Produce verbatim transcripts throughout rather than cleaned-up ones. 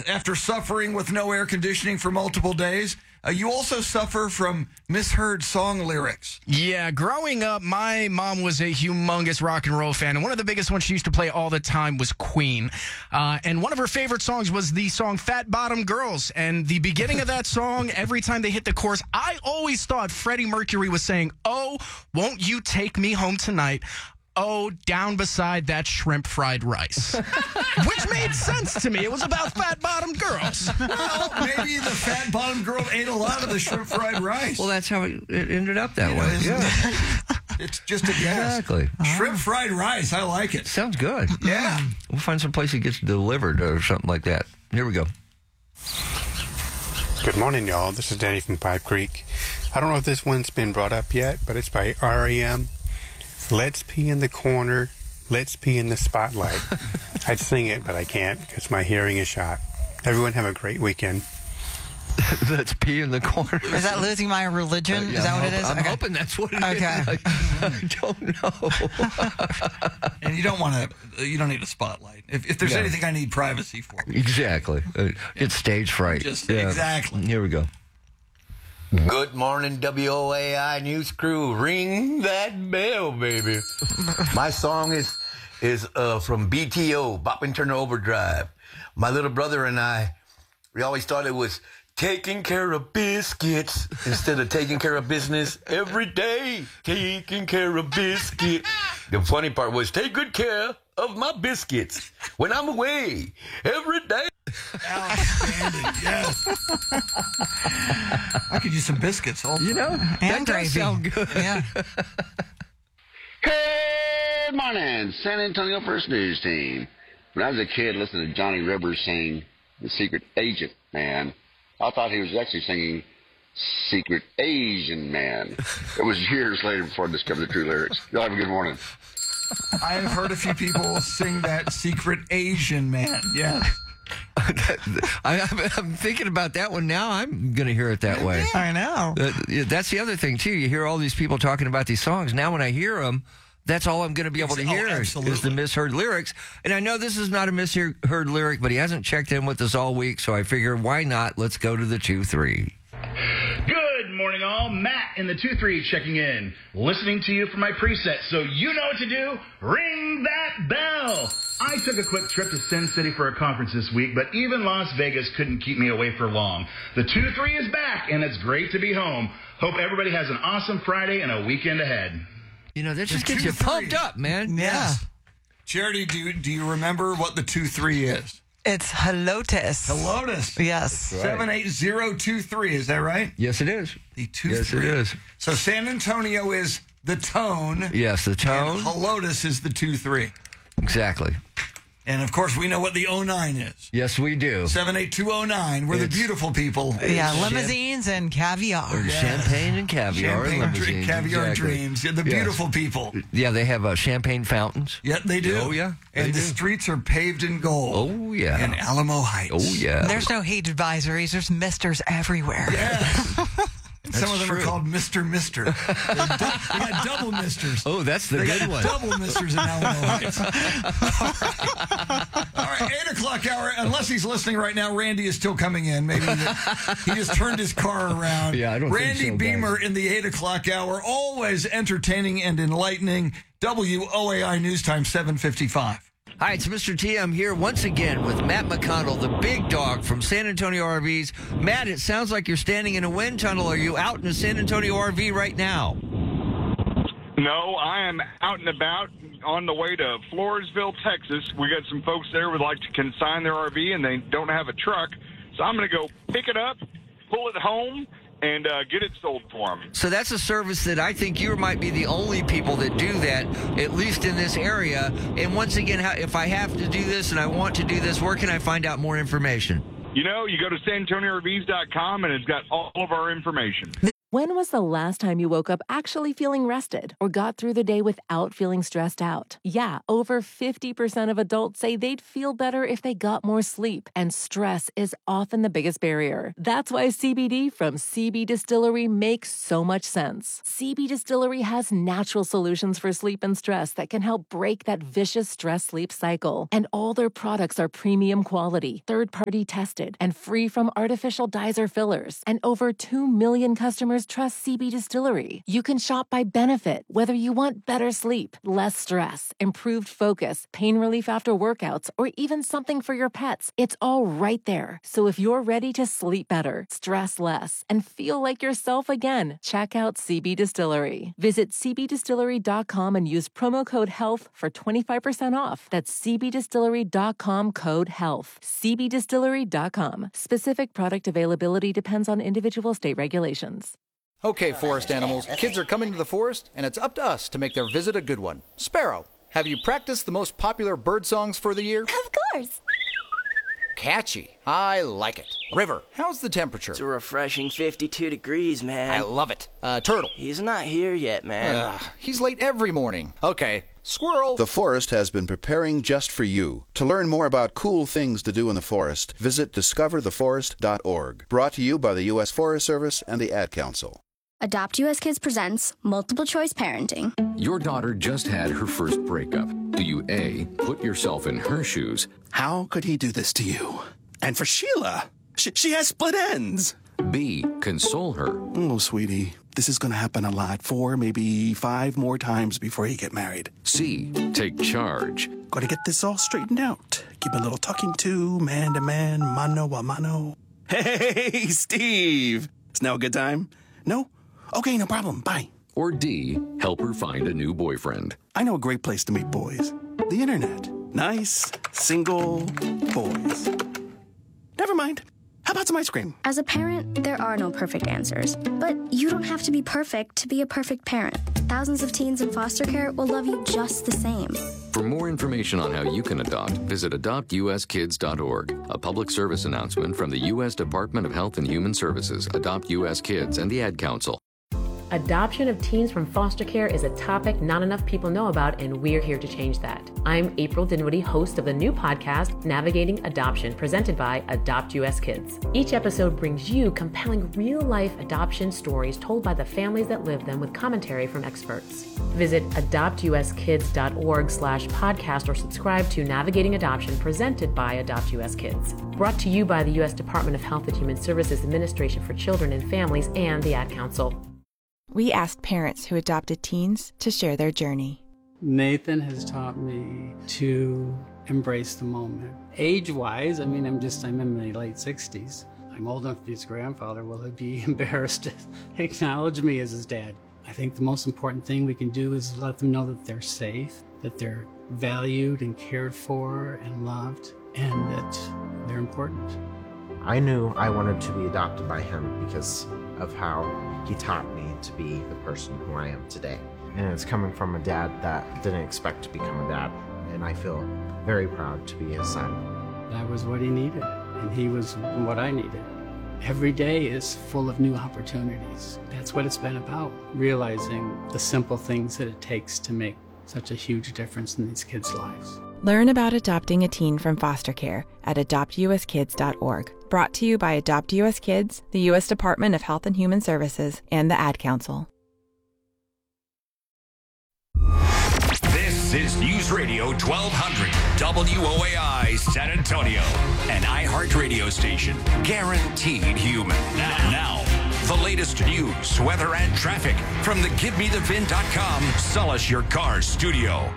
after suffering with no air conditioning for multiple days, uh, you also suffer from misheard song lyrics. Yeah, growing up, my mom was a humongous rock and roll fan, and one of the biggest ones she used to play all the time was Queen. Uh, and one of her favorite songs was the song Fat Bottom Girls. And the beginning of that song, every time they hit the chorus, I always thought Freddie Mercury was saying, "Oh, won't you take me home tonight? Oh, down beside that shrimp fried rice." Which made sense to me. It was about fat-bottomed girls. Well, maybe the fat-bottomed girl ate a lot of the shrimp fried rice. Well, that's how it it ended up that You know, way. isn't Yeah, It's just a guess. exactly. Shrimp fried rice. I like it. Sounds good. Yeah. We'll find some place it gets delivered or something like that. Here we go. Good morning, y'all. This is Danny from Pipe Creek. I don't know if this one's been brought up yet, but it's by R E M. Let's pee in the corner. Let's pee in the spotlight. I'd sing it, but I can't because my hearing is shot. Everyone have a great weekend. Let's pee in the corner. Is that losing my religion? Uh, yeah, is that I'm what it hop- is? I'm Okay. hoping that's what it Okay. is. I, I don't know. And you don't want to, you don't need a spotlight. If, if there's Yeah. anything I need privacy for. Exactly. Uh, it's stage fright. Just- exactly. Here we go. Good morning, W O A I News Crew. Ring that bell, baby. My song is is uh, from B T O, Boppin' Turner Overdrive. My little brother and I, we always thought it was taking care of biscuits instead of taking care of business every day. Taking care of biscuits. The funny part was take good care of my biscuits when I'm away every day. Outstanding. Yes. I could use some biscuits. Also. You know, that And does gravy. sound good. Yeah. Good morning, San Antonio First News Team. When I was a kid listening to Johnny Rivers sing The Secret Agent Man, I thought he was actually singing Secret Asian Man. It was years later before I discovered the true lyrics. Y'all have a good morning. I have heard a few people sing that Secret Asian Man. Yes. I, I'm, I'm thinking about that one now. I'm going to hear it that way. I know. Uh, yeah, that's the other thing, too. You hear all these people talking about these songs. Now when I hear them, that's all I'm going to be able to Oh, hear is, absolutely. is the misheard lyrics. And I know this is not a misheard lyric, but he hasn't checked in with us all week, so I figure, why not? Let's go to the two three. Good morning, all. Matt in the two three checking in, listening to you for my preset, so you know what to do. Ring that bell. I took a quick trip to Sin City for a conference this week, but even Las Vegas couldn't keep me away for long. The two three is back, and it's great to be home. Hope everybody has an awesome Friday and a weekend ahead. You know, that just The gets you two pumped three. up, man. Yeah. Charity, do you, do you remember what the two three is? It's Helotus. Helotus. Yes. seven eight zero two three, is that right? Yes, it is. The two Yes, three. it is. So San Antonio is the tone. Yes, the tone. And Helotus is the two three. Exactly. And of course, we know what the oh nine is. Yes, we do. seven eight two oh nine. We're the It's- beautiful people. Yeah, limousines and caviar. Yes. Champagne and caviar. Champagne, and drink, limousines, caviar exactly. dreams. Yeah, the Yes. beautiful people. Yeah, they have uh, champagne fountains. Yeah, they do. Oh, yeah, And they the do. streets are paved in gold. Oh, yeah. In Alamo Heights. Oh, yeah. There's no heat advisories. There's misters everywhere. Yes. And some of them true. are called Mister Mister. They got double misters. Oh, that's the They good got one. double misters in Alamo Heights. All right. All right, eight o'clock hour. Unless he's listening right now, Randy is still coming in. Maybe he just turned his car around. Yeah, I don't think Randy so, guys. Beamer in the eight o'clock hour, always entertaining and enlightening. W O A I News Time, seven fifty-five. Hi, it's Mister T. I'm here once again with Matt McConnell, the big dog from San Antonio R Vs. Matt, it sounds like you're standing in a wind tunnel. Are you out in a San Antonio R V right now? No, I am out and about on the way to Floresville, Texas. We got some folks there who would like to consign their R V, and they don't have a truck. So I'm going to go pick it up, pull it home, and uh, get it sold for them. So that's a service that I think you might be the only people that do that, at least in this area. And once again, how- if I have to do this and I want to do this, where can I find out more information? You know, you go to san antonio r vs dot com, and it's got all of our information. When was the last time you woke up actually feeling rested or got through the day without feeling stressed out? Yeah, over fifty percent of adults say they'd feel better if they got more sleep, and stress is often the biggest barrier. That's why C B D from C B Distillery makes so much sense. C B Distillery has natural solutions for sleep and stress that can help break that vicious stress-sleep cycle. And all their products are premium quality, third-party tested, and free from artificial dyes or fillers. And over two million customers trust C B Distillery. You can shop by benefit, whether you want better sleep, less stress, improved focus, pain relief after workouts, or even something for your pets. It's all right there. So if you're ready to sleep better, stress less, and feel like yourself again, check out C B Distillery. Visit c b distillery dot com and use promo code HEALTH for twenty-five percent off. That's c b distillery dot com code HEALTH. c b distillery dot com. Specific product availability depends on individual state regulations. Okay, forest animals, kids are coming to the forest, and it's up to us to make their visit a good one. Sparrow, have you practiced the most popular bird songs for the year? Of course. Catchy. I like it. River, how's the temperature? It's a refreshing fifty-two degrees, man. I love it. Uh, Turtle. He's not here yet, man. Ugh, he's late every morning. Okay. Squirrel. The forest has been preparing just for you. To learn more about cool things to do in the forest, visit discover the forest dot org. Brought to you by the U S Forest Service and the Ad Council. Adopt U S Kids presents Multiple Choice Parenting. Your daughter just had her first breakup. Do you A, put yourself in her shoes? How could he do this to you? And for Sheila, she, she has split ends. B, console her. Oh, sweetie, this is going to happen a lot. Four, maybe five more times before you get married. C, take charge. Got to get this all straightened out. Give a little talking to, man to man, mano a mano. Hey, Steve. It's now a good time? No? Okay, no problem. Bye. Or D, help her find a new boyfriend. I know a great place to meet boys. The internet. Nice, single boys. Never mind. How about some ice cream? As a parent, there are no perfect answers. But you don't have to be perfect to be a perfect parent. Thousands of teens in foster care will love you just the same. For more information on how you can adopt, visit adopt u s kids dot org. A public service announcement from the U S Department of Health and Human Services, Adopt U S Kids, and the Ad Council. Adoption of teens from foster care is a topic not enough people know about, and we're here to change that. I'm April Dinwiddie, host of the new podcast, Navigating Adoption, presented by Adopt U S Kids. Each episode brings you compelling real-life adoption stories told by the families that live them with commentary from experts. Visit adopt u s kids dot org slash podcast or subscribe to Navigating Adoption, presented by Adopt U S Kids. Brought to you by the U S Department of Health and Human Services Administration for Children and Families and the Ad Council. We asked parents who adopted teens to share their journey. Nathan has taught me to embrace the moment. Age-wise, I mean, I'm just, I'm in my late sixties. I'm old enough to be his grandfather. Will he be embarrassed to acknowledge me as his dad? I think the most important thing we can do is let them know that they're safe, that they're valued and cared for and loved, and that they're important. I knew I wanted to be adopted by him because of how he taught me to be the person who I am today. And it's coming from a dad that didn't expect to become a dad, and I feel very proud to be his son. That was what he needed, and he was what I needed. Every day is full of new opportunities. That's what it's been about, realizing the simple things that it takes to make such a huge difference in these kids' lives. Learn about adopting a teen from foster care at adopt u s kids dot org. Brought to you by Adopt U S Kids, the U S Department of Health and Human Services, and the Ad Council. This is News Radio twelve hundred W O A I San Antonio, an iHeartRadio station guaranteed human. Now, now, the latest news, weather, and traffic from the give me the vin dot com Solace Your Car studio.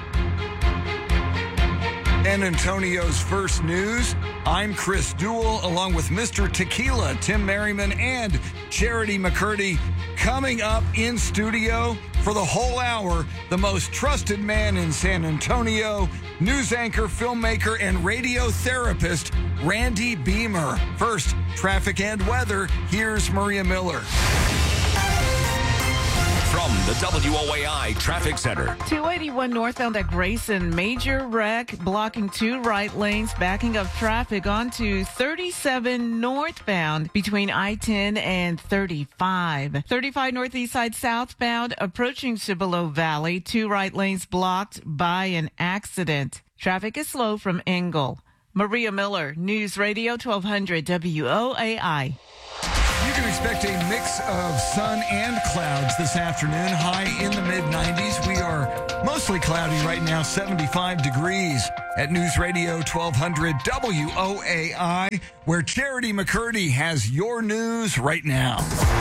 San Antonio's first news. I'm Chris Duell, along with Mister Tequila, Tim Merriman, and Charity McCurdy. Coming up in studio for the whole hour, the most trusted man in San Antonio, news anchor, filmmaker, and radio therapist, Randy Beamer. First, traffic and weather. Here's Maria Miller. From the W O A I Traffic Center. two eighty-one northbound at Grayson, major wreck blocking two right lanes, backing up traffic onto thirty-seven northbound between I ten and thirty-five. thirty-five northeast side southbound approaching Cibolo Valley, two right lanes blocked by an accident. Traffic is slow from Engle. Maria Miller, News Radio twelve hundred W O A I. You can expect a mix of sun and clouds this afternoon, high in the mid nineties. We are mostly cloudy right now, seventy-five degrees at News Radio twelve hundred W O A I, where Charity McCurdy has your news right now.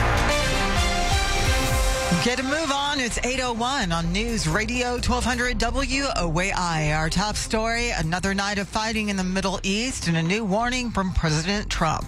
Get a move on. It's eight oh one on News Radio twelve hundred W O A I. Our top story, another night of fighting in the Middle East and a new warning from President Trump.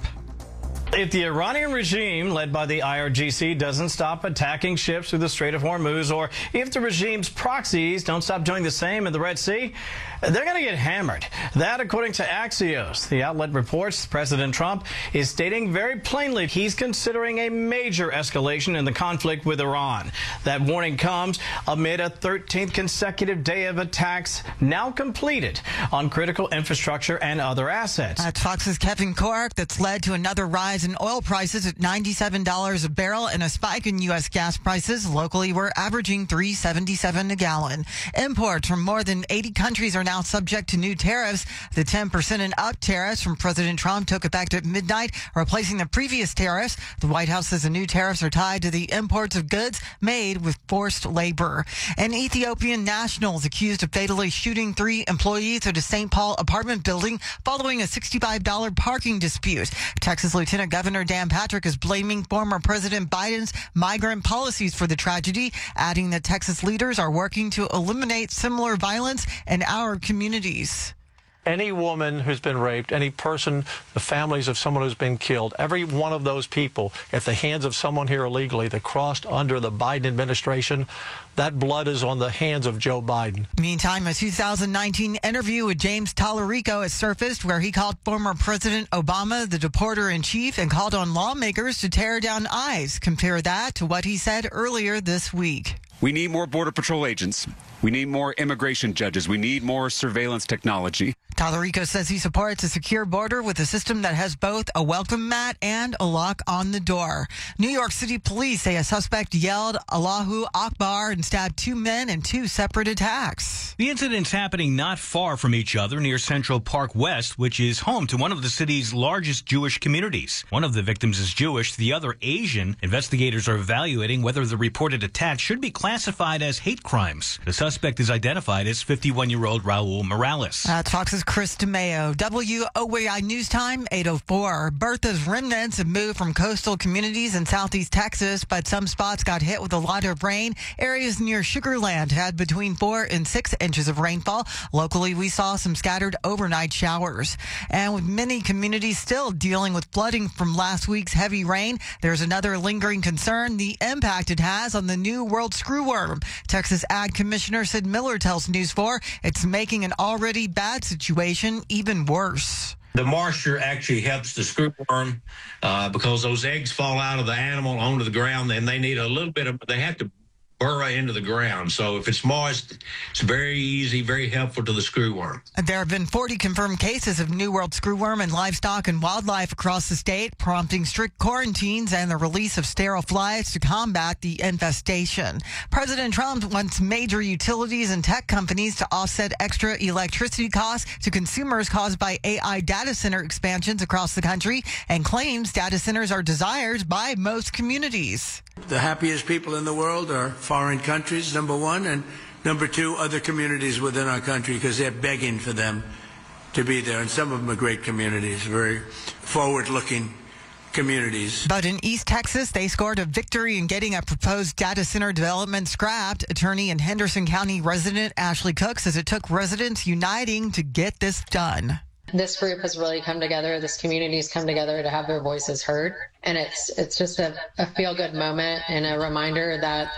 If the Iranian regime, led by the I R G C, doesn't stop attacking ships through the Strait of Hormuz, or if the regime's proxies don't stop doing the same in the Red Sea, they're going to get hammered. That, according to Axios. The outlet reports President Trump is stating very plainly he's considering a major escalation in the conflict with Iran. That warning comes amid a thirteenth consecutive day of attacks now completed on critical infrastructure and other assets. That's Fox's Kevin Cork. That's led to another rise in oil prices at ninety-seven dollars a barrel and a spike in U S gas prices. Locally, we're averaging three seventy-seven a gallon. Imports from more than eighty countries are now subject to new tariffs. The ten percent and up tariffs from President Trump took effect at midnight, replacing the previous tariffs. The White House says the new tariffs are tied to the imports of goods made with forced labor. And Ethiopian nationals accused of fatally shooting three employees at a Saint Paul apartment building following a sixty-five dollars parking dispute. Texas Lieutenant Governor Dan Patrick is blaming former President Biden's migrant policies for the tragedy, adding that Texas leaders are working to eliminate similar violence in our communities. Any woman who's been raped, any person, the families of someone who's been killed, every one of those people at the hands of someone here illegally that crossed under the Biden administration, that blood is on the hands of Joe Biden. Meantime, a two thousand nineteen interview with James Tallarico has surfaced where he called former President Obama the deporter-in-chief and called on lawmakers to tear down ICE. Compare that to what he said earlier this week. We need more Border Patrol agents. We need more immigration judges. We need more surveillance technology. Tallarico says he supports a secure border with a system that has both a welcome mat and a lock on the door. New York City police say a suspect yelled Allahu Akbar and stabbed two men in two separate attacks. The incident's happening not far from each other near Central Park West, which is home to one of the city's largest Jewish communities. One of the victims is Jewish, the other Asian. Investigators are evaluating whether the reported attacks should be classified as hate crimes. The suspect is identified as fifty-one-year-old Raul Morales. That's Fox's Chris DeMeo. W O A I News Time, eight oh four. Bertha's remnants have moved from coastal communities in southeast Texas, but some spots got hit with a lot of rain. Areas near Sugar Land had between four and six inches of rainfall. Locally, we saw some scattered overnight showers. And with many communities still dealing with flooding from last week's heavy rain, there's another lingering concern, the impact it has on the New World screwworm. Texas Ag Commissioner Sid Miller tells News four it's making an already bad situation even worse. The moisture actually helps the screwworm uh, because those eggs fall out of the animal onto the ground, and they need a little bit of, they have to burrow into the ground. So if it's moist, it's very easy, very helpful to the screwworm. There have been forty confirmed cases of New World screwworm in livestock and wildlife across the state, prompting strict quarantines and the release of sterile flies to combat the infestation. President Trump wants major utilities and tech companies to offset extra electricity costs to consumers caused by A I data center expansions across the country, and claims data centers are desired by most communities. The happiest people in the world are foreign countries, number one, and number two, other communities within our country, because they're begging for them to be there. And some of them are great communities, very forward-looking communities. But in East Texas, they scored a victory in getting a proposed data center development scrapped. Attorney and Henderson County resident Ashley Cook says it took residents uniting to get this done. This group has really come together. This community has come together to have their voices heard. And it's it's just a, a feel-good moment and a reminder that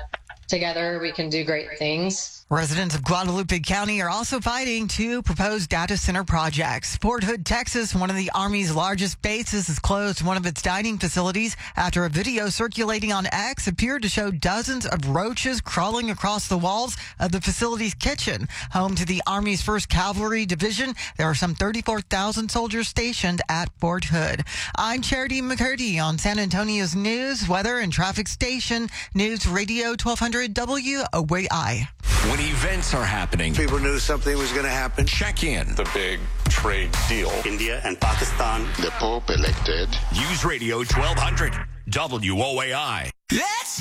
together we can do great things. Residents of Guadalupe County are also fighting two proposed data center projects. Fort Hood, Texas, one of the Army's largest bases, has closed one of its dining facilities after a video circulating on X appeared to show dozens of roaches crawling across the walls of the facility's kitchen. Home to the Army's first Cavalry Division, there are some thirty-four thousand soldiers stationed at Fort Hood. I'm Charity McCurdy on San Antonio's news, weather, and traffic station, News Radio twelve hundred W O A I. When events are happening, People knew something was going to happen. check in. The big trade deal. India and Pakistan. The Pope elected. News Radio twelve hundred W O A I. Let's